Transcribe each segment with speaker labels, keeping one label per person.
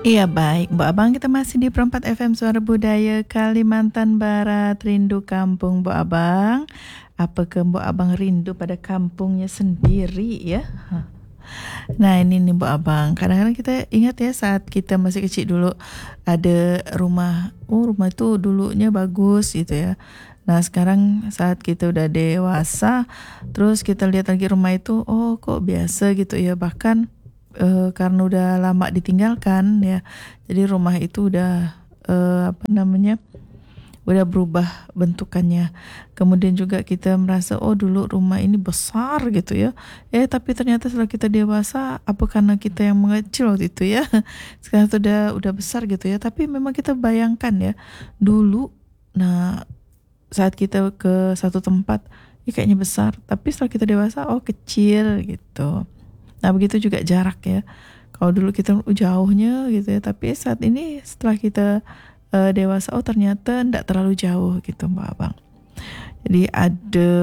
Speaker 1: Iya baik, Mbak Abang, kita masih di Perempat FM Suara Budaya Kalimantan Barat. Rindu kampung, Mbak Abang. Apakah Mbak Abang rindu pada kampungnya sendiri ya? Nah ini nih Mbak Abang, kadang-kadang kita ingat ya saat kita masih kecil dulu ada rumah, rumah itu dulunya bagus gitu ya. Nah sekarang saat kita udah dewasa, terus kita lihat lagi rumah itu, oh kok biasa gitu ya. Bahkan karena udah lama ditinggalkan ya, jadi rumah itu udah apa namanya, udah berubah bentukannya. Kemudian juga kita merasa oh dulu rumah ini besar gitu ya. Tapi ternyata setelah kita dewasa, apa karena kita yang mengecil waktu itu ya. Sekarang tuh udah besar gitu ya. Tapi memang kita bayangkan ya dulu, nah saat kita ke satu tempat, ya kayaknya besar. Tapi setelah kita dewasa, oh kecil gitu. Nah begitu juga jarak ya. Kalau dulu kita jauhnya gitu ya. Tapi saat ini setelah kita dewasa, oh ternyata tidak terlalu jauh gitu Mbak Abang. Jadi ada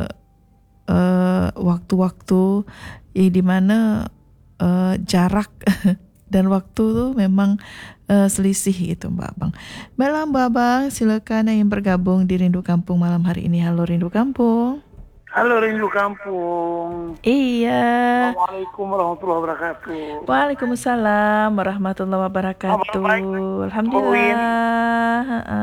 Speaker 1: waktu-waktu di mana jarak dan waktu tuh memang selisih gitu Mbak Abang. Baiklah Mbak Abang, silakan yang bergabung di Rindu Kampung malam hari ini. Halo Rindu Kampung.
Speaker 2: Halo Rindu Kampung.
Speaker 1: Iya.
Speaker 2: Assalamualaikum warahmatullahi wabarakatuh.
Speaker 1: Waalaikumsalam warahmatullahi wabarakatuh.
Speaker 2: Kabar baik, Bu Win.
Speaker 1: Alhamdulillah.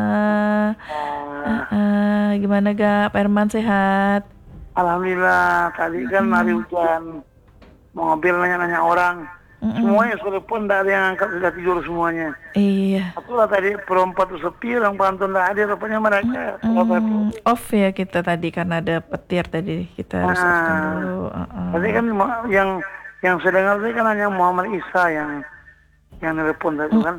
Speaker 1: Gimana Pak Herman, sehat?
Speaker 2: Alhamdulillah, tadi kan hari hujan. Mau ngambil nanya-nanya orang. Semuanya sudah pun tidak ada yang angkat, sudah tidur semuanya.
Speaker 1: Iya.
Speaker 2: Itulah tadi perempat itu sepi, orang pantun tidak hadir, rupanya mereka.
Speaker 1: Off ya kita tadi karena ada petir tadi, kita harus off dulu.
Speaker 2: Tadi kan yang saya dengar tadi kan hanya Muhammad Isa yang nelpon tadi kan.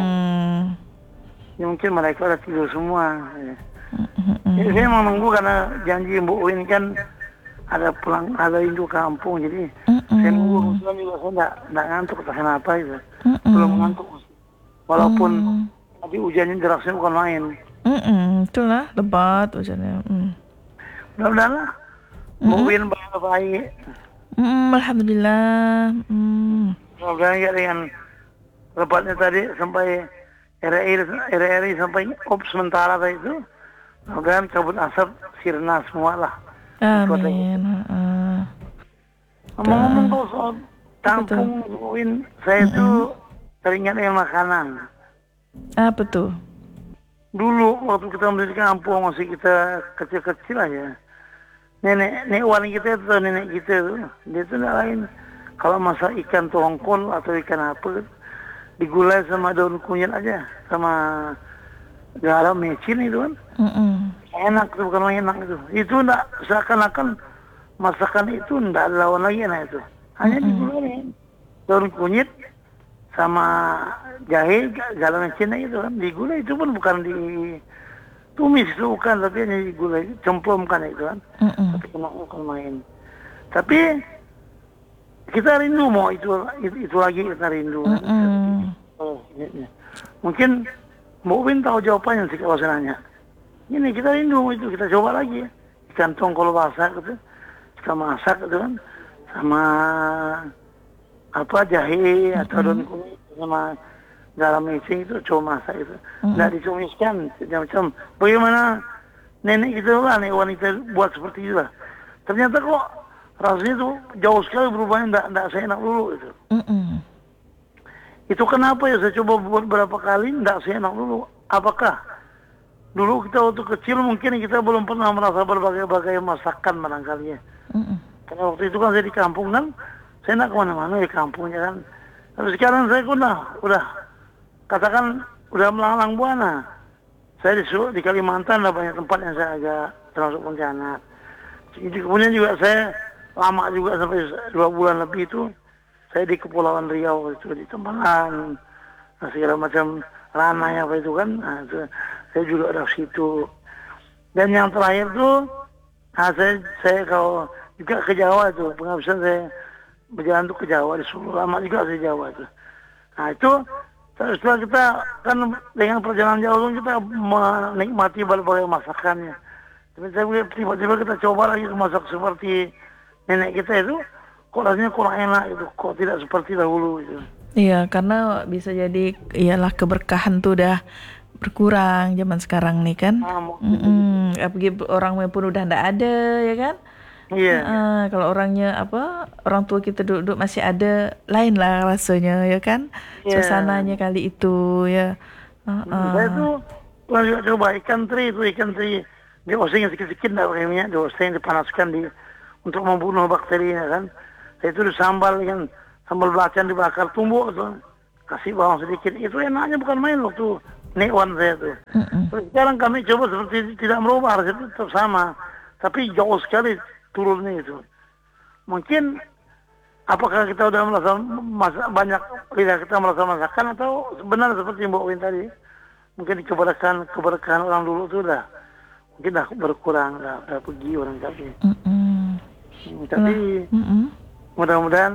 Speaker 2: Ya, mungkin mereka udah tidur semua. Ya. Jadi saya mau nunggu karena janji Bu Win kan ada Rindu Kampung, jadi saya nunggu. Kebetulan juga saya nggak ngantuk, kenapa itu belum ngantuk, walaupun tadi hujannya derasnya bukan main.
Speaker 1: Itulah lebat hujannya.
Speaker 2: Mudah-mudahan lah Bu Win baik.
Speaker 1: Alhamdulillah.
Speaker 2: Mudah-mudahan ya dengan lebatnya tadi sampai RRI sampai sementara tadi itu, mudah-mudahan kabut asap sirna semua lah.
Speaker 1: Amin.
Speaker 2: Ngomong-ngomong tuh soal kampung Bu Win, saya itu teringat dengan makanan.
Speaker 1: Apa tuh?
Speaker 2: Dulu waktu kita masih di kampung, masih kita kecil-kecil aja, nenek wali kita itu, nenek kita itu, dia itu nggak lain kalau masak ikan tongkol atau ikan apa, digulai sama daun kunyit aja, sama garam mecin itu kan. Enak tuh, bukan main enak itu enggak, seakan-akan masakan itu enggak ada lawan lagi enak itu, hanya digulai daun kunyit sama jahe, garam mecin itu kan, digulai itu pun bukan ditumis itu bukan, tapi hanya digulai, cemplungkan itu kan. Tapi enak bukan main. Tapi kita rindu mau itu lagi, kita rindu kan. Mungkin Mbak Win tahu jawabannya sih kalau saya nanya. Ini kita rindu itu, kita coba lagi ya. Ikan tongkol basah gitu, kita masak gitu kan, sama jahe atau daun kunyit sama garam mecin itu coba masak itu. Nggak ditumiskan macam-macam. Bagaimana nenek gitu lah, nenek wanita buat seperti itu lah. Ternyata kok rasanya tuh jauh sekali berubahnya, nggak seenak dulu itu. Itu kenapa ya, saya coba buat berapa kali nggak seenak dulu. Apakah dulu kita waktu kecil mungkin kita belum pernah merasa berbagai-bagai masakan barangkali ya. Karena waktu itu kan saya di kampung kan, saya nggak kemana-mana di kampungnya kan. Tapi sekarang saya udah katakan udah melanglang buana. Saya di Kalimantan ada banyak tempat yang saya agak termasuk Pontianak. Kemudian juga saya lama juga sampai 2 bulan lebih itu saya di Kepulauan Riau itu, di Tembalang, segala macam ranahnya apa itu kan. Nah, itu, saya juga ada situ. Dan yang terakhir tuh, saya kalau juga ke Jawa itu, penghabisan saya berjalan tuh ke Jawa, di Solo, lama juga saya Jawa itu. Nah itu setelah kita kan dengan perjalanan jauh kita menikmati berbagai masakannya. Tapi tiba-tiba kita coba lagi masak seperti nenek kita itu, kok rasanya kurang enak itu, kok tidak seperti dahulu itu.
Speaker 1: Iya, karena bisa jadi iyalah keberkahan tuh udah berkurang zaman sekarang nih kan.
Speaker 2: Mungkin begitu.
Speaker 1: Apalagi orangnya pun udah ndak ada ya kan.
Speaker 2: Iya.
Speaker 1: Kalau orangnya orang tua kita duduk masih ada, lain lah rasanya ya kan.
Speaker 2: Iya.
Speaker 1: Suasananya kali itu ya.
Speaker 2: Saya
Speaker 1: Heeh.
Speaker 2: tuh pernah juga coba ikan teri dioseng sedikit-sedikit nggak pakai minyak, dioseng dipanaskan untuk membunuh bakterinya kan. Saya itu disambal kan, sambal belacan dibakar tumbuk tuh, kasih bawang sedikit, itu enaknya bukan main waktu nekwan saya tuh.
Speaker 1: Mm-mm.
Speaker 2: Terus sekarang kami coba seperti tidak merubah, resep itu tetap sama, tapi jauh sekali turunnya itu. Mungkin apakah kita udah merasa banyak lidah kita merasa masakan, atau benar seperti Mbak Win tadi, mungkin keberkahan orang dulu itu udah mungkin dah berkurang, udah pergi orang tadi.
Speaker 1: Mm-mm.
Speaker 2: Tapi
Speaker 1: Mm-mm.
Speaker 2: mudah-mudahan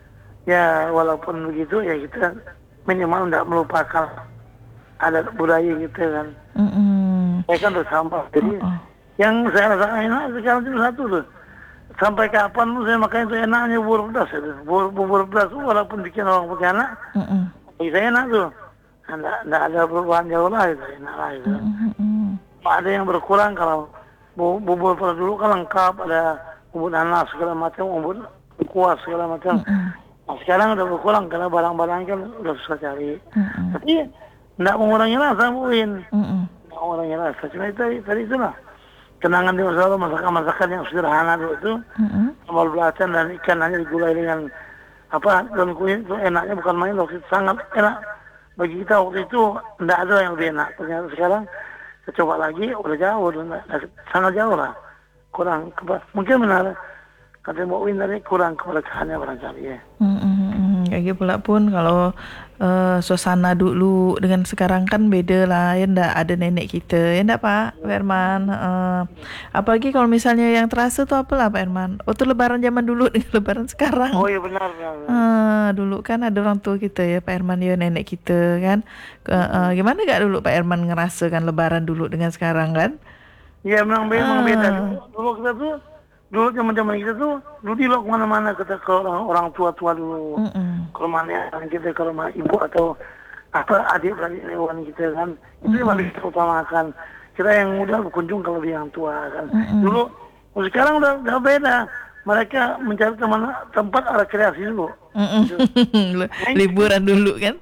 Speaker 2: ya walaupun begitu ya kita minimal tidak melupakan adat budaya kita kan.
Speaker 1: Mm-mm.
Speaker 2: Saya kan bersampah, jadi yang saya rasakan enak sekarang cuma satu tuh. Sampai kapan pun saya makan itu enaknya bubur pedas itu. Bubur pedas itu walaupun bikin orang Pontianak,
Speaker 1: Mm-mm.
Speaker 2: bagi saya enak tuh. Nggak ada perubahan jauh lah itu, enak lah itu.
Speaker 1: Mm-mm.
Speaker 2: Ada yang berkurang kalau bubur pada dulu kan lengkap, ada bubur nanas segala macam, bubur kuah segala macam. Nah, sekarang udah berkurang karena barang-barang kan udah susah cari.
Speaker 1: Mm-mm.
Speaker 2: Tapi nggak mengurangi rasa, Buin.
Speaker 1: Mm-mm.
Speaker 2: Nggak mengurangi rasa. Cuma itu tadi itulah. Kenangan di masa lalu, masakan-masakan yang sederhana dulu itu,
Speaker 1: Mm-mm.
Speaker 2: sambal belacan dan ikan hanya digulai dengan daun kunyit, itu enaknya bukan main, waktu itu sangat enak. Bagi kita waktu itu tidak ada yang lebih enak. Ternyata sekarang kita coba lagi, udah jauh, sangat jauh lah. Kurang, mungkin benar kata Mbak Win tadi, kurang keberkahannya barangkali ya.
Speaker 1: Kayak pula pun kalau suasana dulu dengan sekarang kan beda lah ya, ndak ada nenek kita ya ndak Pak Herman. Apalagi kalau misalnya yang terasa tuh apalah Pak Herman, tuh lebaran zaman dulu dengan lebaran sekarang.
Speaker 2: Oh iya benar.
Speaker 1: Dulu kan ada orang tua kita ya Pak Herman ya, nenek kita kan. Gimana gak dulu Pak Herman ngerasakan lebaran dulu dengan sekarang kan?
Speaker 2: Iya memang beda. Dulu kita tuh, dulu zaman kita tuh, dulu di luar kemana-mana kita ke orang tua dulu. Ke rumah nenek kita, ke rumah ibu atau adik-beradik nenek kita kan. Itu yang paling kita utamakan. Kita yang muda berkunjung ke lebih yang tua kan. Dulu, sekarang udah beda. Mereka mencari tempat rekreasi dulu. Gitu.
Speaker 1: Liburan dulu kan?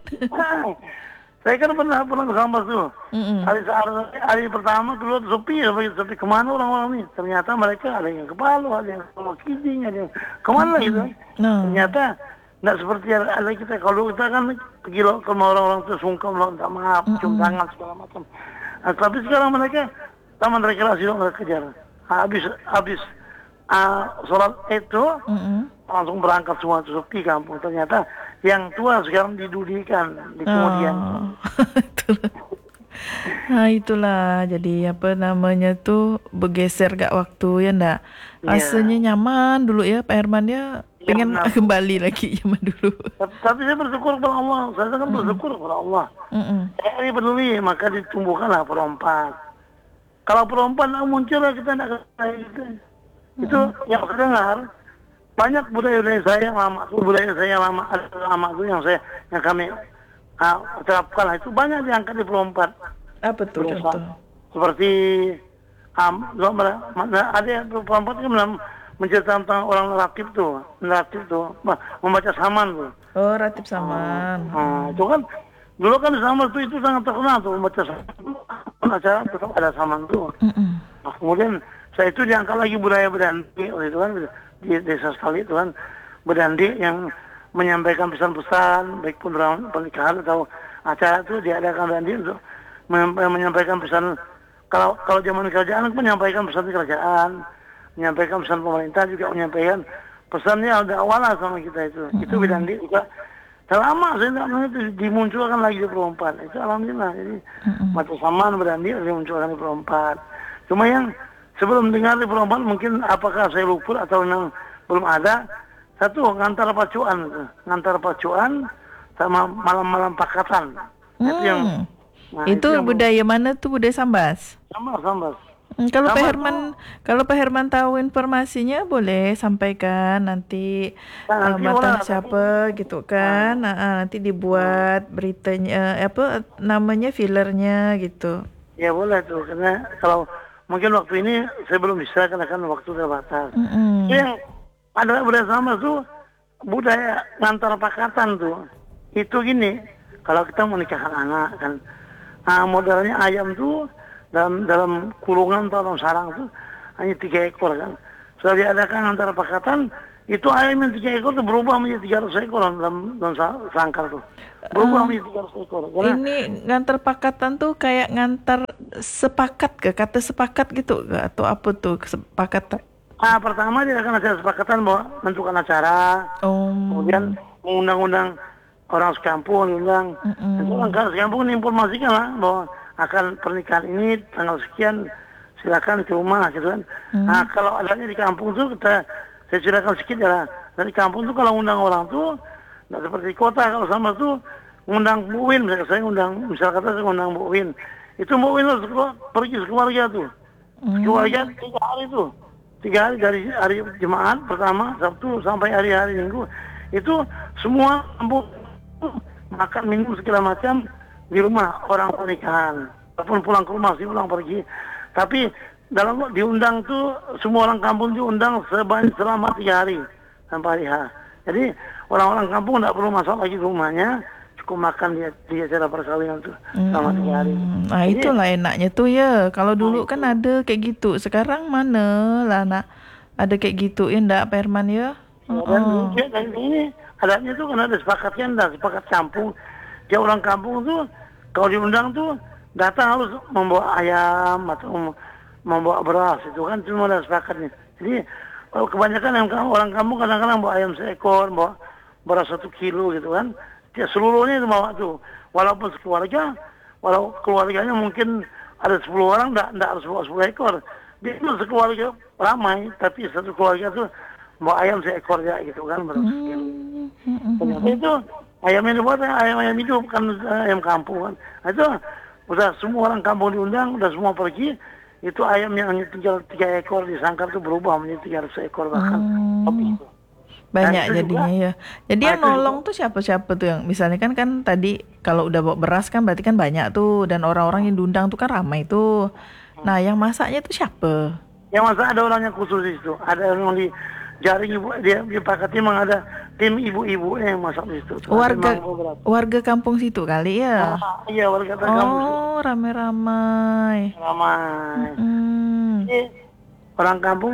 Speaker 2: Saya kan pernah bersama tuh. Hari pertama keluar sepi kemana orang-orang ini? Ternyata mereka ada yang ke Palu, ada yang ke Kiding, ada yang kemana gitu. Ternyata nggak seperti ada kita. Kalau kita kan pergi ke rumah orang-orang itu sungkem, minta maaf, cium tangan segala macam. Nah, tapi sekarang mereka taman rekreasi mereka kejar. Habis sholat itu langsung berangkat semua, itu sepi kampung. Ternyata yang tua sekarang didudikan di kemudian.
Speaker 1: Itulah jadi apa namanya tuh bergeser gak waktu ya ndak. Rasanya nyaman dulu ya Pak Herman ya, pengen kembali lagi zaman dulu.
Speaker 2: Tapi saya bersyukur kepada Allah. Saya sangat bersyukur kepada Allah. Saya ini peduli, maka ditumbuhkanlah perompak. Kalau perompak tidak muncul, kita tidak kayak gitu. Itu yang saya dengar. Banyak budaya saya lama itu yang kami terapkan itu banyak diangkat di perompak.
Speaker 1: Apa tuh contoh?
Speaker 2: Seperti ada perompak yang menceritakan tentang orang ratib tuh, membaca saman tuh.
Speaker 1: Oh, ratib saman.
Speaker 2: Itu kan dulu kan di saman tuh itu sangat terkenal tuh, membaca saman. Acara tetap ada saman tuh. Nah, kemudian saya itu diangkat lagi budaya berdanti itu kan di desa sekali itu kan, berdanti yang menyampaikan pesan-pesan baik pun dalam pernikahan atau acara itu diadakan berdanti untuk menyampaikan pesan. Kalau zaman kerajaan menyampaikan pesan kerajaan, menyampaikan pesan pemerintah, juga menyampaikan pesannya ada awalnya sama kita itu berdanti juga. Lama saya tidak mengerti, dimunculkan lagi di perompak. Itu alhamdulillah. Jadi mata saman berdanti dimunculkan di perompak. Cuma yang sebelum dengar di perompak mungkin apakah saya luput atau memang belum ada. Satu, ngantar pacuan sama malam-malam pakatan. Itu yang
Speaker 1: itu budaya mana tuh, budaya Sambas?
Speaker 2: Sambas.
Speaker 1: Kalau Pak
Speaker 2: Sama
Speaker 1: Herman,
Speaker 2: tuh,
Speaker 1: kalau Pak Herman tahu informasinya boleh sampaikan nanti
Speaker 2: nah, nanti boleh
Speaker 1: matang
Speaker 2: lah, tapi
Speaker 1: siapa gitu kan.
Speaker 2: nah,
Speaker 1: Nanti dibuat beritanya apa namanya fillernya gitu.
Speaker 2: ya boleh tuh, karena kalau mungkin waktu ini saya belum bisa karena kan waktu terbatas. Itu
Speaker 1: Mm-mm.
Speaker 2: yang ada budaya sama tuh, budaya ngantar pakatan tuh. Itu gini, kalau kita menikahkan anak kan, modalnya ayam tuh dalam kurungan atau dalam sarang tuh hanya 3 ekor kan. Setelah diadakan antara pakatan, itu ayam yang 3 ekor tuh berubah menjadi 300 ekor dalam sangkar tuh. Berubah
Speaker 1: Eh,
Speaker 2: menjadi 300 ekor. Karena
Speaker 1: ini ngantar pakatan tuh kayak ngantar sepakat ke kata sepakat gitu ke atau apa tuh kesepakatan?
Speaker 2: pertama dia akan ada kesepakatan bahwa menentukan acara, kemudian
Speaker 1: Om,
Speaker 2: mengundang-undang orang sekampung, diundang. Nanti orang
Speaker 1: mm-mm.
Speaker 2: sekampung informasikan lah bahwa akan pernikahan ini tanggal sekian, silakan ke rumah gitu kan. Nah
Speaker 1: Mm.
Speaker 2: kalau adanya di kampung tuh saya ceritakan sedikit ya. Dari kampung tuh kalau undang orang tuh nggak seperti di kota. Kalau sama tuh ngundang Bu Win, misalnya saya ngundang, misal kata saya ngundang Bu Win, itu Bu Win harus pergi sekeluarga tuh. Keluarga 3 hari tuh, 3 hari dari hari Jumat pertama Sabtu sampai hari-hari Minggu itu semua kampung makan minum segala macam di rumah orang pernikahan. Walaupun pulang ke rumah sih pulang pergi, tapi dalam diundang tuh semua orang kampung diundang selama 3 hari sampai hari H. Jadi orang-orang kampung tidak perlu masak lagi ke rumahnya, cukup makan di acara perkawinan tuh selama 3 hari.
Speaker 1: Nah
Speaker 2: Jadi
Speaker 1: itulah enaknya tuh ya. Kalau
Speaker 2: nah
Speaker 1: dulu kan
Speaker 2: itu.
Speaker 1: ada kayak gitu. Sekarang mana lah nak ada kayak gitu ya ndak Pak Herman ya?
Speaker 2: Ya, dan
Speaker 1: Heeh.
Speaker 2: dia dan ini adatnya tuh kan ada sepakatnya, ada sepakat kampung. Dia orang kampung tuh kalau diundang tuh datang harus membawa ayam atau membawa beras itu kan cuma ada sepakatnya. Jadi kalau kebanyakan orang kampung kadang-kadang bawa ayam seekor, bawa beras 1 kilo gitu kan. Dia seluruhnya itu bawa tuh. Walaupun sekeluarga, walau keluarganya mungkin ada 10 orang, enggak harus bawa 10 ekor. Dia itu sekeluarga ramai, tapi satu keluarga tuh bawa ayam seekor ya gitu kan, beras 1 kilo. Ternyata itu ayam yang dibuat ayam hidup kan, ayam kampung kan. Nah, itu udah semua orang kampung diundang, udah semua pergi. Itu ayam yang hanya tinggal 3 ekor di sangkar itu berubah menjadi 300 ekor bahkan lebih.
Speaker 1: Hmm.
Speaker 2: Nah
Speaker 1: Banyak
Speaker 2: itu juga,
Speaker 1: jadinya ya. Jadi
Speaker 2: nah
Speaker 1: yang
Speaker 2: itu juga,
Speaker 1: nolong tuh siapa-siapa tuh yang misalnya kan tadi kalau udah bawa beras kan berarti kan banyak tuh dan orang-orang yang diundang tuh kan ramai tuh. Nah, yang masaknya tuh siapa?
Speaker 2: yang masa ada orangnya khusus di situ. Ada yang di jaring ibu, dia pakati memang ada tim ibu-ibu yang masak di situ. Ada
Speaker 1: Warga
Speaker 2: memang beberapa.
Speaker 1: warga kampung situ kali ya.
Speaker 2: Iya warga kampung situ
Speaker 1: Oh, rame-ramai.
Speaker 2: ramai.
Speaker 1: Mm-mm.
Speaker 2: Jadi orang kampung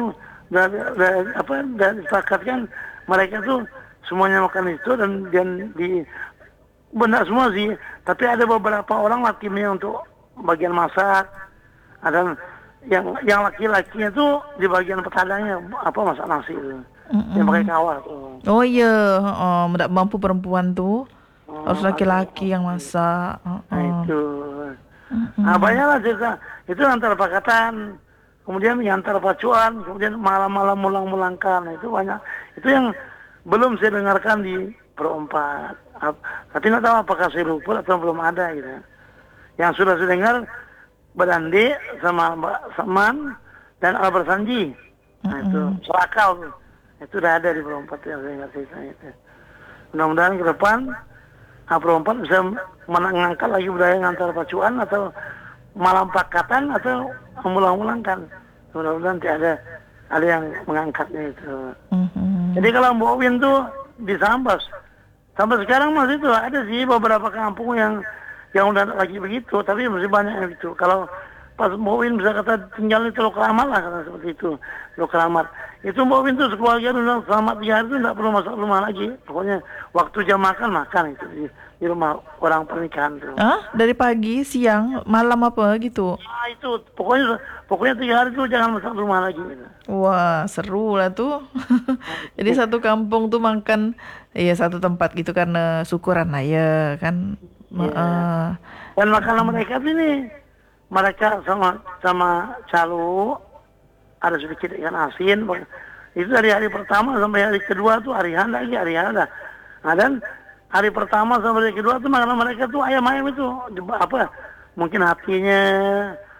Speaker 2: dan disepakatkan mereka tuh semuanya makan itu dan di benar semua sih. Tapi ada beberapa orang timnya untuk bagian masak. Ada yang laki-lakinya tuh di bagian petadangnya apa masak nasi itu. Yang pakai
Speaker 1: Mm-mm.
Speaker 2: kawah tuh.
Speaker 1: Oh iya, nggak mampu perempuan tuh harus
Speaker 2: Ada
Speaker 1: laki-laki yang masak.
Speaker 2: nah itu. Nah
Speaker 1: Mm-mm.
Speaker 2: banyaklah cerita. Itu antara pakatan. Kemudian yang antara pacuan. Kemudian malam-malam mulang-mulangkan. Nah, itu banyak. Itu yang belum saya dengarkan di Pro 4. Tapi nggak tahu apakah saya lupa atau belum ada gitu. Yang sudah saya dengar Badande sama Mbak Saman dan Albert Sanji. Nah itu
Speaker 1: Mm-mm.
Speaker 2: Serakal tuh. Itu udah ada di Pro 4 yang saya ingat ceritanya itu. Mudah-mudahan ke depan Pro 4 bisa mengangkat lagi budaya ngantar pacuan atau malam pakatan atau mengulang-ulangkan. Mudah-mudahan tidak ada yang mengangkatnya itu.
Speaker 1: Mhm.
Speaker 2: Jadi kalau Mbok Win tuh di Sambas, sampai sekarang masih itu ada sih beberapa kampung yang udah lagi begitu, tapi masih banyak yang gitu. Kalau pas Mbok Win bisa kata tinggal di Teluk Keramat lah kata seperti itu, Teluk Keramat. Itu Mbok Win tuh sekeluarga udah selama 3 hari itu nggak perlu masak rumah lagi. Pokoknya waktu jam makan itu di rumah orang pernikahan tuh.
Speaker 1: Dari pagi, siang, malam apa gitu?
Speaker 2: Nah itu pokoknya 3 hari itu jangan masak rumah lagi. Gitu.
Speaker 1: Wah, seru lah tuh. Jadi satu kampung tuh makan, ya satu tempat gitu karena syukuran lah ya kan.
Speaker 2: Iya. Dan makanan mereka tuh ini mereka sama calo ada sedikit ikan asin. Itu dari hari pertama sampai hari kedua tuh hari handa. Nah, dan hari pertama sampai hari kedua tuh makanan mereka tuh ayam itu apa? Mungkin hatinya,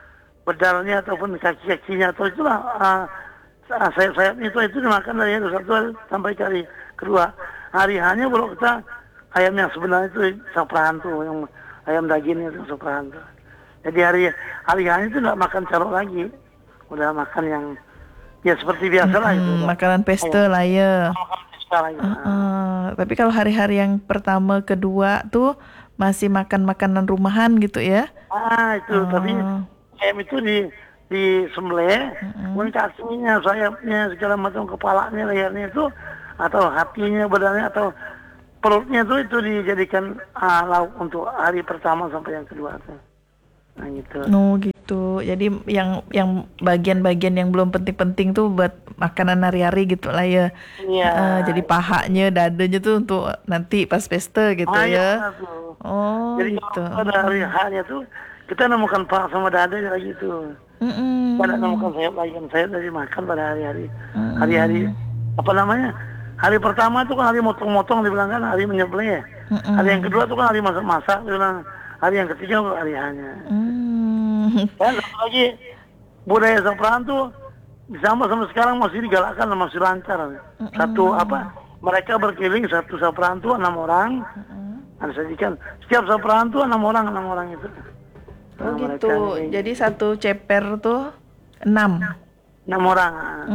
Speaker 2: bedalnya ataupun kaki-kakinya atau itulah sayap-sayapnya itu dimakan dari hari satu sampai hari kedua. Hari hanya kalau kita ayam yang sebenarnya itu saprahan tuh, yang ayam dagingnya itu saprahan tuh. Jadi hari hanya itu nggak makan carok lagi, udah makan yang ya seperti biasa lah itu.
Speaker 1: Makanan pesta lah ya.
Speaker 2: Makanan pesta lah gitu.
Speaker 1: Tapi kalau hari-hari yang pertama, kedua tuh masih makan makanan rumahan gitu ya?
Speaker 2: Itu tapi ayam itu di sembelih, kemudian kakinya, sayapnya, segala macam, kepalanya, lehernya itu, atau hatinya, badannya, atau perutnya itu dijadikan lauk untuk hari pertama sampai yang kedua tuh. Nah gitu.
Speaker 1: Oh gitu. Jadi yang bagian-bagian yang belum penting-penting tuh buat makanan hari-hari gitu lah ya.
Speaker 2: Iya.
Speaker 1: Jadi pahanya, dadanya tuh untuk nanti pas pesta gitu ya.
Speaker 2: Tuh.
Speaker 1: Oh
Speaker 2: jadi
Speaker 1: gitu.
Speaker 2: Pada hari-harinya tuh kita nemukan paha sama dada lagi tuh. Pada nemukan sayap lagi, kan sayap dari makan pada hari-hari. Hari-hari apa namanya? Hari pertama itu kan hari motong-motong dibilang kan, hari menyembelih. Hari yang kedua itu kan hari masak-masak dibilang. Hari yang ketiga hari hanya. Dan satu lagi budaya saprahan tuh sama sekarang masih digalakkan, masih lancar. Mereka berkeliling satu saprahan tuh 6 orang. Ada sajikan. Setiap saprahan tuh 6 orang itu.
Speaker 1: Oh gitu. Jadi satu ceper tuh 6
Speaker 2: orang.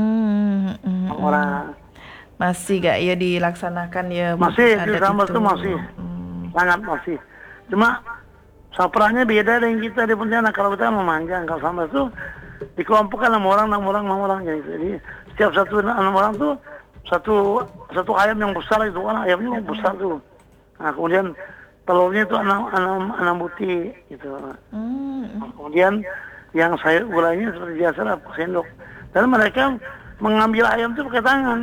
Speaker 1: 6 orang. Masih gak ya dilaksanakan ya?
Speaker 2: Masih di Sambas tuh masih. Sangat masih. Cuma saprahannya beda dengan kita di Pontianak. Kalau kita memanjang, kalau Sambas tuh dikelompokkan 6 orang jadi setiap satu 6 orang tuh satu ayam yang besar itu kan, ayamnya besar tuh. Nah, kemudian telurnya itu 6 butir gitu. Nah, kemudian yang sayur gulanya seperti biasa lah, sendok. Dan mereka mengambil ayam itu pakai tangan.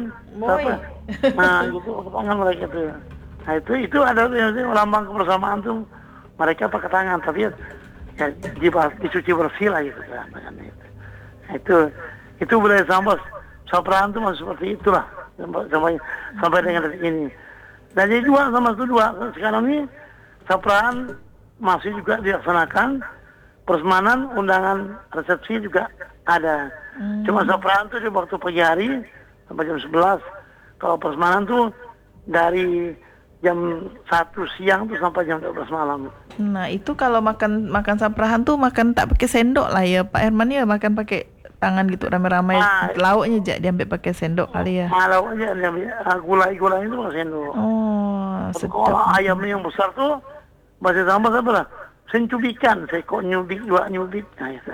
Speaker 2: Nah, gitu pakai tangan mereka tuh. Nah, itu ada lambang kebersamaan tuh. Mereka pakai tangan, tapi ya dicuci bersih lah gitu kan. Nah, itu budaya Sambas. Saprahan tuh masih seperti itulah sampai dengan detik ini. Dan jadi sama sekarang ini saprahan masih juga dilaksanakan, persemanan, undangan resepsi juga ada. Cuma saprahan tuh di waktu pagi hari sampai jam 11. Kalau persemanan tuh dari jam 1 siang tuh sampai jam 12 malam.
Speaker 1: Nah itu kalau makan saprahan tuh makan tak pakai sendok lah ya Pak Herman ya, makan pakai tangan gitu ramai-ramai. Lauknya aja diambil pakai sendok kali ya.
Speaker 2: Lauknya diambil, gulai itu pakai sendok. Kalau ayamnya yang besar tuh bahasa Sambas apa lah? Sencubikan, sekok nyubik, 2 nyubik. Nah, itu.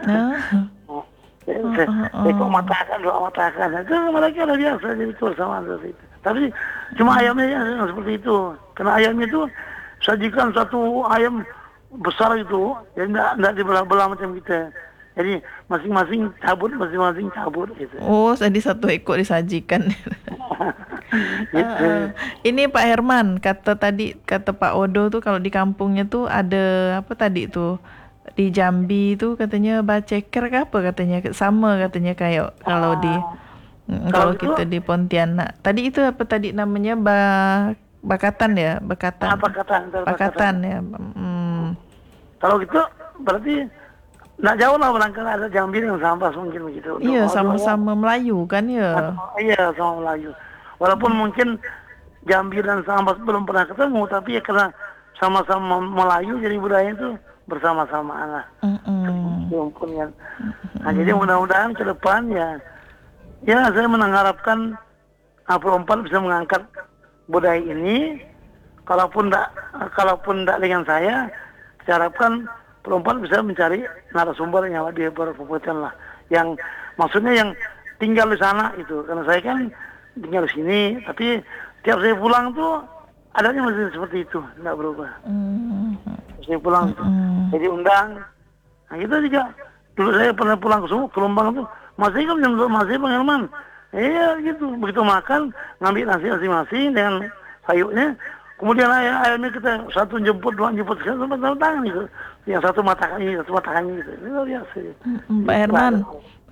Speaker 2: Sekok matakan, 2 matakan. Itu mereka udah biasa jadi kebersamaan seperti itu. Tapi cuma ayamnya yang seperti itu. Karena ayamnya itu sajikan satu ayam besar itu, jadi enggak dibelah-belah macam kita. Jadi masing-masing cabut gitu.
Speaker 1: Oh, jadi 1 ekor disajikan.
Speaker 2: Gitu.
Speaker 1: Ini Pak Herman, kata Pak Odo tuh kalau di kampungnya tuh ada apa tadi tuh? Di Jambi tuh katanya baceker ke apa katanya, sama katanya kayak kalau kalau kita di Pontianak. Tadi itu apa tadi namanya bakatan ya, bakatan ya.
Speaker 2: Kalau gitu berarti nggak jauh lah, barangkali ada Jambi yang Sambas mungkin begitu.
Speaker 1: Iya, sama-sama Melayu kan ya.
Speaker 2: Iya, sama Melayu. Walaupun mungkin Jambi dan Sambas belum pernah ketemu, tapi ya karena sama-sama Melayu jadi budaya itu bersama-sama lah. Kan. Nah, jadi mudah-mudahan ke depan ya saya mengharapkan Pro4 bisa mengangkat budaya ini. Kalaupun tidak dengan saya harapkan Pro4 bisa mencari narasumber yang lebih berkompeten lah. Yang maksudnya yang tinggal di sana itu. Karena saya kan tinggal di sini, tapi tiap saya pulang tuh adanya masih seperti itu, tidak berubah. Saya pulang tuh, jadi undang. Nah itu juga. Dulu saya pernah pulang ke Lombang tuh, masih kan masih Bang Herman. Iya gitu, begitu makan ngambil nasi masing-masing dengan sayurnya. Kemudian ayamnya kita 1 jemput, 2 jemput, sama tangan gitu. Yang satu mata kaki gitu. Itu luar biasa.
Speaker 1: Pak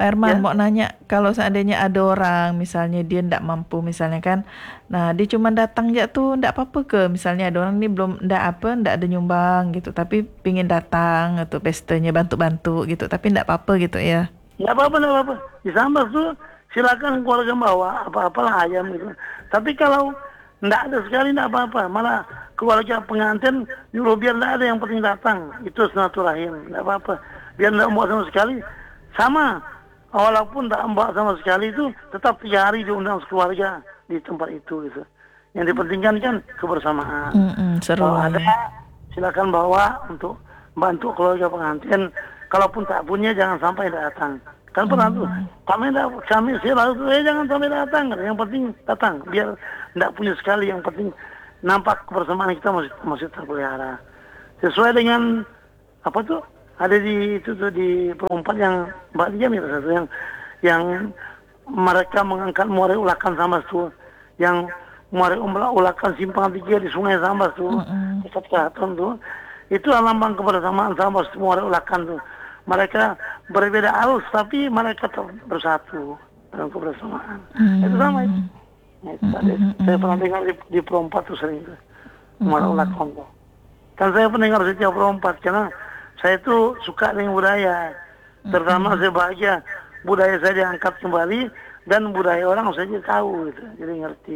Speaker 1: Pak Herman
Speaker 2: Ya.
Speaker 1: mau nanya, kalau seandainya ada orang misalnya dia ndak mampu misalnya kan, nah dia cuma datang aja tuh ndak apa-apa ke, misalnya ada orang ini belum ndak ada nyumbang gitu, tapi pingin datang atau pestanya bantu-bantu gitu, tapi ndak apa-apa gitu ya.
Speaker 2: Nggak apa-apa, nggak apa-apa. Di Sambas tuh silakan keluarga bawa apa-apalah ayam gitu. Tapi kalau nggak ada sekali nggak apa-apa. Malah keluarga pengantin nyuruh biar nggak ada, yang penting datang. Itu silaturahim, nggak apa-apa. Biar nggak mbak sama sekali. Sama. Walaupun nggak mbak sama sekali itu tetap 3 hari diundang keluarga di tempat itu gitu. Yang dipentingkan kan kebersamaan.
Speaker 1: Seru
Speaker 2: Kalau
Speaker 1: lah
Speaker 2: ada
Speaker 1: ya.
Speaker 2: silakan bawa untuk bantu keluarga pengantin. Kalaupun tak punya jangan sampai datang. Kan pernah tuh kami selalu tuh jangan sampai datang. Yang penting datang. Biar tidak punya sekali. Yang penting nampak kebersamaan kita masih terpelihara. Sesuai dengan apa tuh ada di itu tuh di perempat yang Mbak Diam itu satu yang mereka mengangkat muara ulakan Sambas tuh, yang muara ulakan simpang 3 di Sungai Sambas tuh, dekat Keraton tuh, itu lambang kebersamaan Sambas muara ulakan tuh. Mereka berbeda arus tapi mereka tetap bersatu dalam kebersamaan. Itu sama itu. Nah, itu tadi. Saya pernah dengar di perempat tuh sering tuh muara ulakan tuh. Kan saya pendengar setiap perempat karena saya tuh suka dengan budaya. Terutama saya bahagia budaya saya diangkat kembali dan budaya orang saya jadi tahu gitu. Jadi ngerti.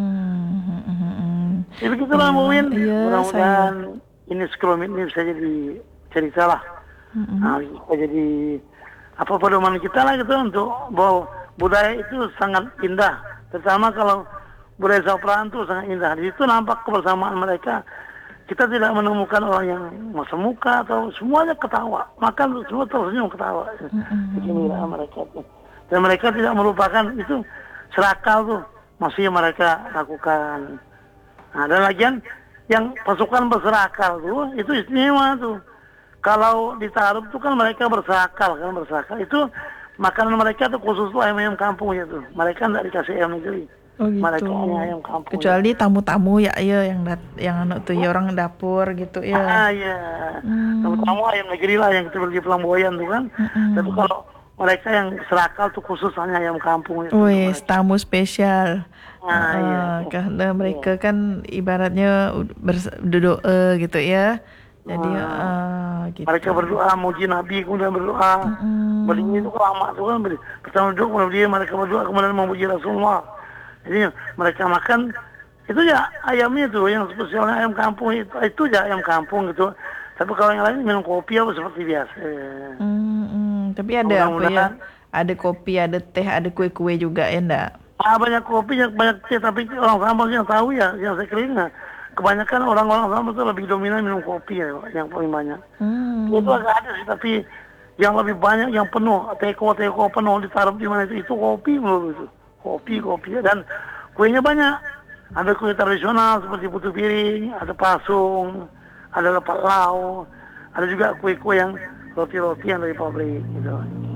Speaker 2: Jadi begitulah Mbak Win.
Speaker 1: Iya,
Speaker 2: Mudah-mudahan ini sekelumit ini bisa jadi cerita lah. Nah, bisa jadi apa pedoman kita lah gitu untuk bahwa budaya itu sangat indah. Terutama kalau budaya Sapran itu sangat indah. Di situ nampak kebersamaan mereka. Kita tidak menemukan orang yang masam muka atau semuanya ketawa. Makan semua tersenyum ketawa. Beginilah mereka tuh. Dan mereka tidak melupakan itu serakal tuh. Masih mereka lakukan. Nah, dan lagian yang pasukan berserakal tuh itu istimewa tuh. Kalau di Tarup tuh kan mereka bersakal kan, bersakal. Itu makanan mereka tuh khusus tuh ayam kampungnya tuh. Mereka tidak dikasih ayam negeri.
Speaker 1: Oh gitu.
Speaker 2: Mereka hanya ayam kampung.
Speaker 1: Kecuali tamu-tamu ya yang anak tuh ya orang dapur gitu ya.
Speaker 2: Iya. Tamu ayam negeri lah yang kita beli flamboyan tuh kan. Tapi kalau mereka yang serakal tuh khusus hanya ayam kampung itu.
Speaker 1: Wih, tamu spesial.
Speaker 2: Iya.
Speaker 1: Karena mereka kan ibaratnya duduk gitu ya. Jadi gitu.
Speaker 2: Mereka berdoa muji Nabi, kemudian berdoa. Berdiri itu lama tuh kan. Pertama duduk, kemudian mereka berdoa, kemudian memuji Rasulullah. Jadi mereka makan itu ya ayamnya tuh yang spesialnya ayam kampung itu ya ayam kampung gitu. Tapi kalau yang lain minum kopi apa seperti biasa.
Speaker 1: Tapi ada apa ya? Ada kopi, ada teh, ada kue-kue juga ya enggak?
Speaker 2: Banyak kopi, banyak teh, tapi orang Sambas yang tahu ya, yang saya keliling kebanyakan orang-orang Sambas itu lebih dominan minum kopi ya, yang paling banyak. Itu agak ada sih, tapi yang lebih banyak, yang penuh, teko penuh ditaruh di mana itu kopi menurut itu. Kopi dan kuenya banyak. Ada kue tradisional seperti putu piring, ada pasung, ada lepat lau, ada juga kue-kue yang roti-roti yang dari pabrik gitu.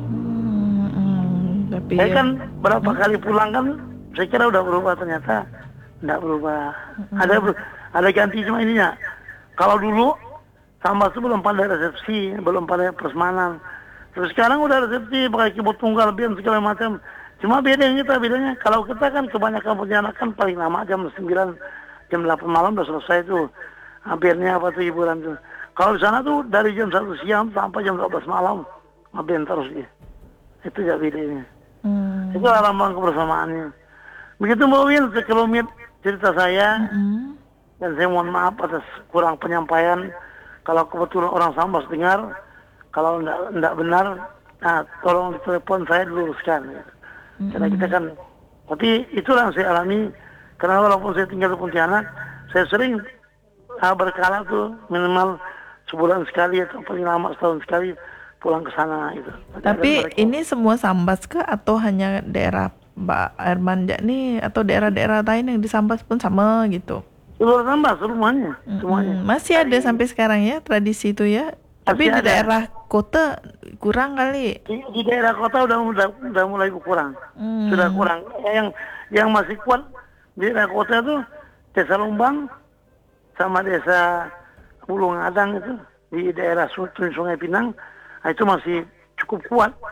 Speaker 1: Tapi
Speaker 2: Saya kan berapa kali pulang kan, saya kira udah berubah, ternyata enggak berubah. Ada ganti cuma ininya. Kalau dulu Sambas itu belum pandai resepsi, belum pandai persemanan. Terus sekarang udah resepsi pakai keyboard tunggal, biar segala macam. Cuma bedanya kalau kita kan kebanyakan perjalanan paling lama jam 9, jam 8 malam udah selesai tuh. Hampirnya apa tuh hiburan tuh. Kalau di sana tuh dari jam 1 siang sampai jam 12 malam. Hampir terus dia. Itu ya bedanya. Itu lambang kebersamaannya. Begitu Mbak Win, sekelumit cerita saya. Dan saya mohon maaf atas kurang penyampaian. Kalau kebetulan orang Sambas dengar, kalau enggak benar, nah tolong ditelepon saya diluruskan. Gitu. Karena kita kan, tapi itulah yang saya alami. Karena walaupun saya tinggal di Pontianak, saya sering berkala tuh minimal sebulan sekali atau paling lama setahun sekali pulang ke sana gitu.
Speaker 1: Tapi ini semua Sambas kah atau hanya daerah Mbak Herman nih atau daerah-daerah lain yang di Sambas pun sama gitu?
Speaker 2: Seluruh Sambas semuanya.
Speaker 1: Masih ada sampai sekarang ya tradisi itu ya? Tapi di daerah kota kurang kali.
Speaker 2: Di daerah kota udah mulai berkurang. Sudah kurang. Yang masih kuat di daerah kota itu Desa Lumbang sama Desa Ulu Ngadang itu di daerah Sungai Pinang. Nah, itu masih cukup kuat.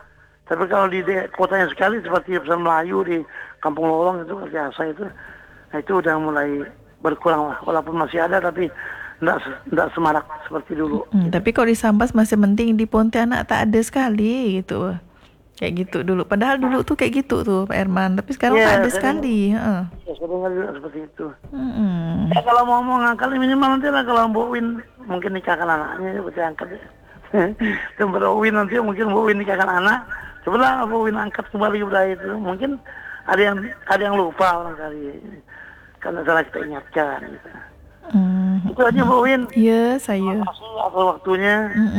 Speaker 2: Tapi kalau di kotanya sekali seperti Pesan Melayu di Kampung Lorong itu biasa itu, nah itu udah mulai berkurang lah. Walaupun masih ada tapi enggak semarak seperti dulu.
Speaker 1: Tapi kalau di Sambas masih penting, di Pontianak tak ada sekali gitu. Kayak gitu dulu. Padahal dulu tuh kayak gitu tuh Pak Herman. Tapi sekarang tak ada sekali.
Speaker 2: Ya, saya dengar juga seperti itu. Ya kalau mau ngangkat minimal nanti lah kalau Mbok Win mungkin nikahkan anaknya seperti angkat ya. Mbok Win nanti mungkin Mbok Win nikahkan anak. Cobalah Mbok Win angkat kembali budaya itu. Mungkin ada yang lupa orang kali. Karena salah kita ingatkan. Gitu. Itu aja Mbok Win.
Speaker 1: Iya saya.
Speaker 2: Terima kasih atas waktunya.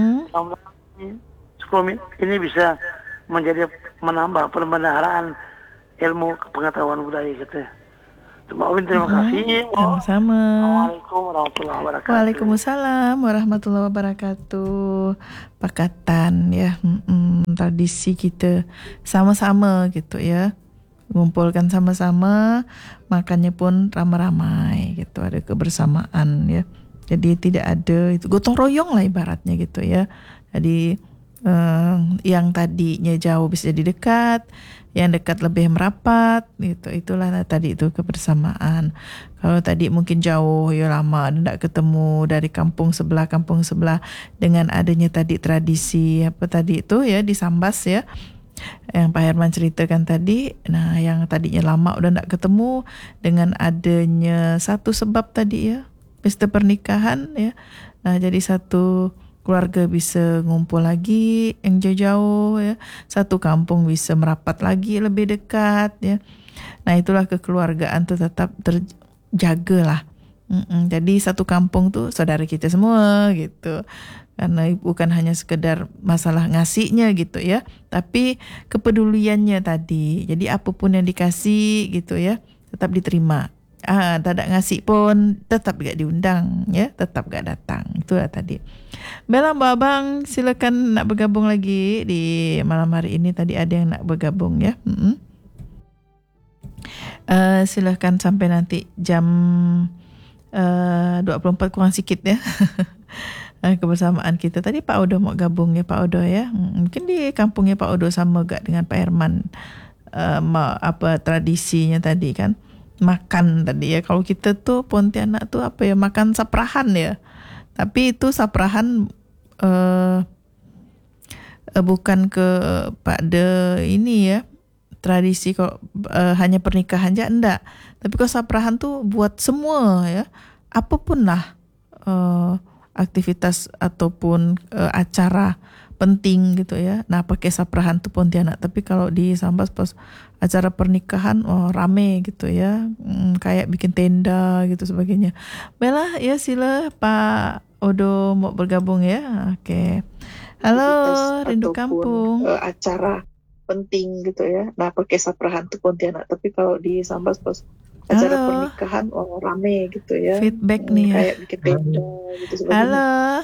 Speaker 2: Sekolah ini bisa menambah pemeliharaan ilmu pengetahuan budaya kita. Mbak Win terima kasih.
Speaker 1: Sama-sama.
Speaker 2: Assalamualaikum warahmatullahi wabarakatuh.
Speaker 1: Waalaikumsalam warahmatullahi wabarakatuh. Pakatan ya, tradisi kita sama-sama gitu ya. Mengumpulkan sama-sama, makannya pun ramai-ramai gitu, ada kebersamaan ya. Jadi tidak ada itu gotong royong lah ibaratnya gitu ya. Jadi yang tadinya jauh bisa jadi dekat, yang dekat lebih merapat gitu. Itulah tadi itu kebersamaan. Kalau tadi mungkin jauh ya lama tidak ketemu dari kampung sebelah dengan adanya tadi tradisi apa tadi itu ya di Sambas ya yang Pak Herman ceritakan tadi. Nah yang tadinya lama udah tidak ketemu dengan adanya satu sebab tadi ya pesta pernikahan ya. Nah jadi satu keluarga bisa ngumpul lagi yang jauh-jauh ya. Satu kampung bisa merapat lagi lebih dekat ya. Nah itulah kekeluargaan tuh tetap terjaga lah. Jadi satu kampung tuh saudara kita semua gitu. Karena bukan hanya sekedar masalah ngasihnya gitu ya. Tapi kepeduliannya tadi. Jadi apapun yang dikasih gitu ya tetap diterima. Tak ada ngasih pun tetap gak diundang ya, tetap gak datang. Itulah tadi. Bella Mbak Abang silakan nak bergabung lagi di malam hari ini. Tadi ada yang nak bergabung ya. Silakan sampai nanti jam 24 kurang sikit ya. Kebersamaan kita. Tadi Pak Odo mau gabung ya Pak Odo ya. Mungkin di kampungnya Pak Odo sama gak dengan Pak Herman apa tradisinya tadi kan. Makan tadi ya. Kalau kita tuh Pontianak tuh apa ya, makan saprahan ya. Tapi itu saprahan bukan pada ini ya tradisi kok hanya pernikahan aja enggak. Tapi kalau saprahan tuh buat semua ya. Apapun lah aktivitas ataupun acara penting gitu ya. Nah pakai saprahan tuh Pontianak. Tapi kalau di Sambas pas acara pernikahan rame gitu ya, kayak bikin tenda gitu sebagainya. Bella ya sila Pak Odo mau bergabung ya. Oke. Halo Rindu Kampung.
Speaker 3: Acara penting gitu ya. Nah pakai saprahan tuh Pontianak. Tapi kalau di Sambas pas acara pernikahan rame gitu ya.
Speaker 1: Feedback nih ya.
Speaker 3: Kayak bikin tenda gitu sebagainya.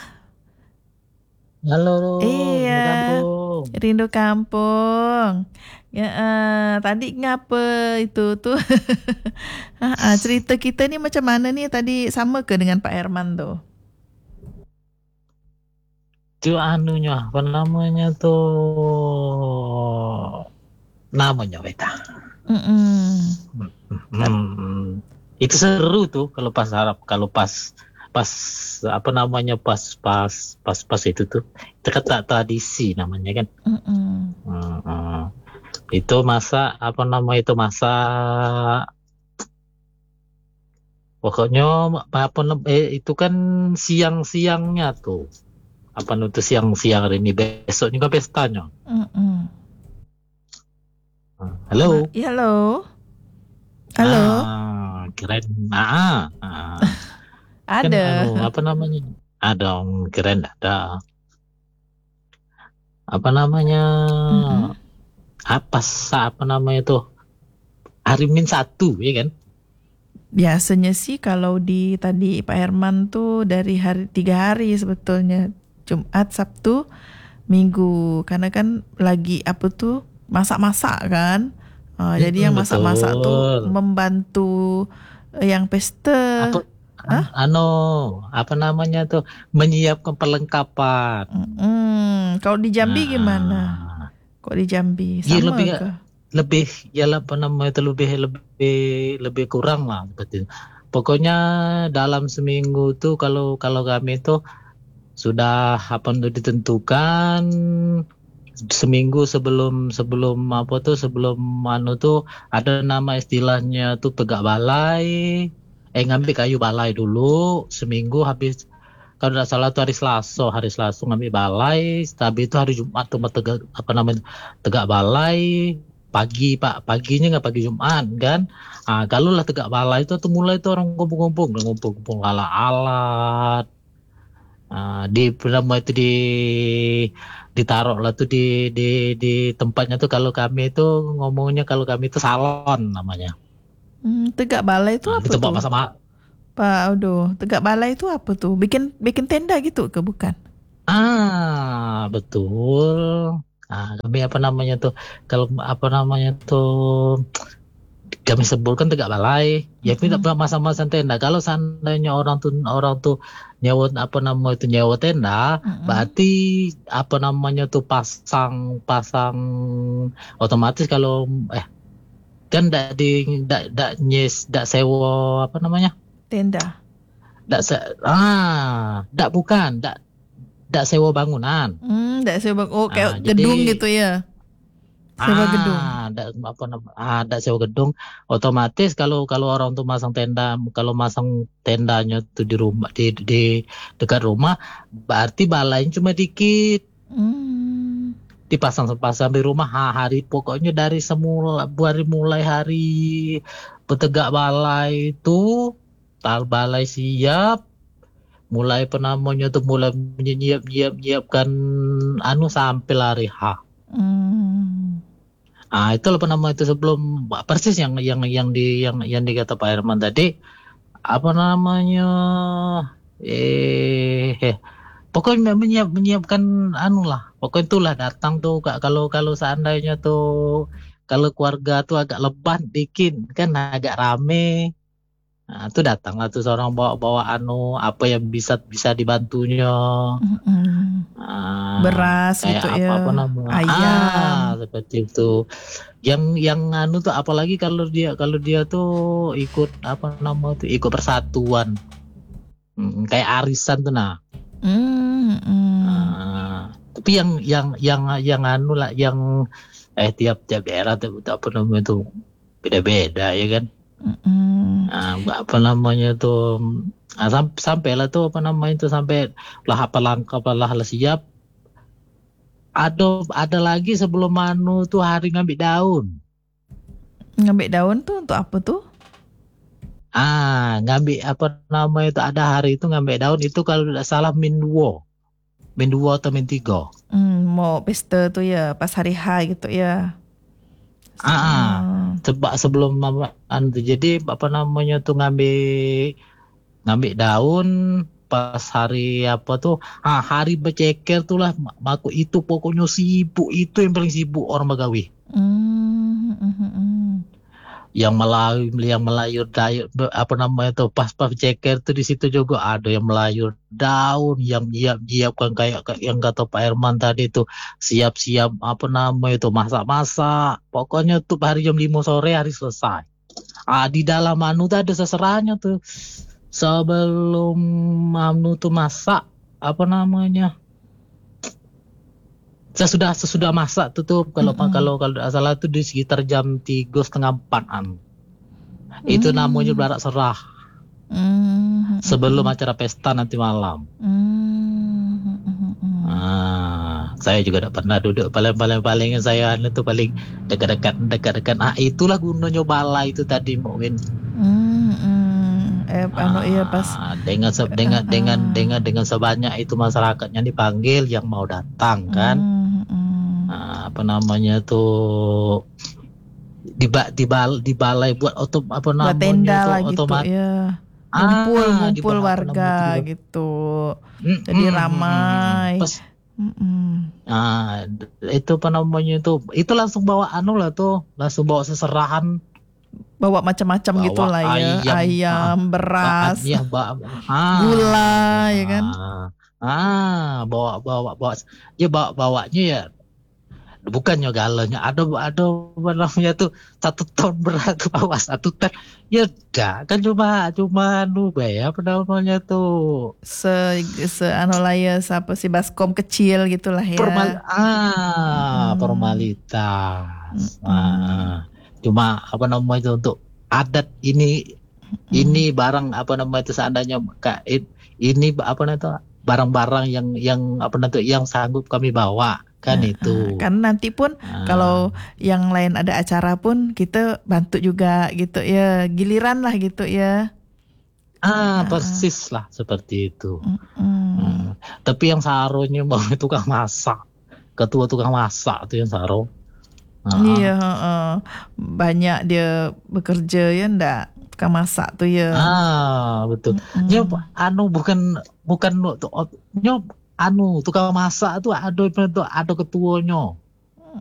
Speaker 4: Halo,
Speaker 1: iya, Rindu Kampung. Ya, tadi ngapa itu tuh? Cerita kita ni macam mana nih tadi, sama ke dengan Pak Herman tuh?
Speaker 4: Itu anunya apa namanya tuh? Namanya beta. Itu seru tuh kalau pas apa namanya pas itu tuh itu kata tradisi namanya kan. Itu masa apa nama itu masa pokoknya apa itu kan siang-siangnya tuh apa nutu siang-siang hari ini, besok juga pestanya. Halo.
Speaker 1: Ya, halo.
Speaker 4: Keren.
Speaker 1: Ada.
Speaker 4: Kan, apa namanya? Ada keren ada. Apa namanya? Apa namanya tuh? Hari Min 1 ya kan?
Speaker 1: Biasanya sih kalau di tadi Pak Herman tuh dari 3 hari sebetulnya. Jumat, Sabtu, Minggu. Karena kan lagi apa tuh? Masak-masak kan? Jadi yang masak-masak tuh membantu yang pesta.
Speaker 4: Apa namanya tuh, menyiapkan perlengkapan.
Speaker 1: Kalau di Jambi gimana? Kok di Jambi
Speaker 4: Iya,
Speaker 1: sama
Speaker 4: lebih
Speaker 1: ke?
Speaker 4: lebih ya apa namanya itu lebih kurang lah seperti itu. Pokoknya dalam seminggu tuh kalau kalau kami tuh sudah apa tuh ditentukan seminggu sebelum sebelum apa tuh sebelum tuh ada nama istilahnya tuh tegak balai, ngambil kayu balai dulu seminggu habis. Kalau tidak salah tuh hari Selasa ngambil balai, tapi itu hari Jumat tuh tegak apa namanya tegak balai pagi pak paginya nggak pagi Jumat kan. Kalau lah tegak balai itu tuh mulai tuh orang ngumpul-ngumpul alat-alat. Di nama itu ditaruh lah tuh di tempatnya tuh kalau kami itu ngomongnya kalau kami itu salon namanya.
Speaker 1: Tegak balai itu apa
Speaker 4: Di tempat
Speaker 1: tuh?
Speaker 4: masa
Speaker 1: Pak Odo, tegak balai itu apa tuh? Bikin tenda gitu ke bukan?
Speaker 4: Betul. Kami apa namanya tuh kalau apa namanya tuh kami sebutkan tegak balai. Ya tidak masa-masa tenda. Kalau seandainya orang tuh nyewa apa namanya itu nyewa tenda, berarti apa namanya tuh pasang otomatis kalau kan dak sewa apa namanya?
Speaker 1: Tenda.
Speaker 4: Bukan, dak sewa bangunan.
Speaker 1: Dak sewa kayak
Speaker 4: Jadi,
Speaker 1: gedung gitu ya. Sewa gedung.
Speaker 4: Dak sewa gedung. Otomatis kalau orang tuh masang tenda, kalau masang tendanya tuh di rumah di dekat rumah, berarti balainya cuma dikit. Dipasang di rumah hari pokoknya dari mulai hari petegak balai itu balai siap mulai penamanya tuh mulai menyiapkan sampai hari H. Itu apa nama itu sebelum persis yang dikata Pak Herman tadi apa namanya pokoknya menyiapkan pokoknya itulah datang tuh kalau seandainya tuh kalau keluarga tuh agak lebat dikit kan agak rame. Itu datanglah tuh seorang bawa apa yang bisa dibantunya.
Speaker 1: Beras
Speaker 4: kayak
Speaker 1: gitu ya.
Speaker 4: apa namanya?
Speaker 1: Ayam.
Speaker 4: Seperti itu. Yang tuh apalagi kalau dia tuh ikut apa namanya tuh ikut persatuan. Kayak arisan tuh tapi yang lah yang tiap daerah tuh apa namanya tuh beda-beda ya kan. Apa namanya tuh sampailah tuh apa namanya tuh sampai lah siap ada lagi sebelum tuh hari ngambil daun
Speaker 1: tuh untuk apa tuh?
Speaker 4: Ngambil apa namanya itu ada hari itu ngambil daun itu kalau tidak salah min 2 atau min 3
Speaker 1: mau pesta tuh ya pas hari H gitu ya.
Speaker 4: Sebelum jadi apa namanya tuh ngambil daun pas hari apa tuh hari berceker tuh lah aku itu pokoknya sibuk itu yang paling sibuk orang Bagawi. Yang melayur daun apa namanya tuh pas ceker tuh di situ juga ada yang melayur daun yang nyiapkan kayak yang kata Pak Herman tadi tuh siap-siap apa namanya itu masak pokoknya tuh hari jam 5 sore hari selesai. Di dalam tuh ada seserahnya tuh sebelum tuh masak apa namanya sesudah masak tuh kalau salah tuh di sekitar jam 3:30 itu namanya barak serah sebelum acara pesta nanti malam. Saya juga tidak pernah duduk paling saya itu paling dekat-dekat itulah gunanya balai itu tadi Mu'min.
Speaker 1: Pas
Speaker 4: dengan sebanyak itu masyarakatnya dipanggil yang mau datang kan. Apa namanya tuh di balai buat apa namanya
Speaker 1: tenda
Speaker 4: tuh
Speaker 1: lah gitu ya. Ngumpul warga gitu. Jadi ramai.
Speaker 4: Itu apa namanya itu langsung bawa langsung bawa seserahan.
Speaker 1: Bawa macam-macam gitu lah ya. Ayam, beras, gula ya kan.
Speaker 4: Bawanya ya bukannya galanya ada apa namanya tuh 1 ton berat ke bawah 1 ton ya enggak kan cuma ya apa namanya tuh
Speaker 1: anu lah ya siapa sih baskom kecil gitulah ya.
Speaker 4: Formalitas. Cuma apa namanya itu untuk adat ini barang apa namanya itu seandainya ini apa namanya itu barang-barang yang apa namanya itu yang sanggup kami bawa. Kan itu.
Speaker 1: Kan nanti pun kalau yang lain ada acara pun kita bantu juga gitu ya, giliran lah gitu ya.
Speaker 4: Persis lah seperti itu. Tapi yang saronya mau tukang masak, ketua tukang masak tuh yang saro.
Speaker 1: Iya, banyak dia bekerja ya ndak tukang masak tuh ya.
Speaker 4: Betul. Nyob bukan tukang masak tuh ada ketuanya.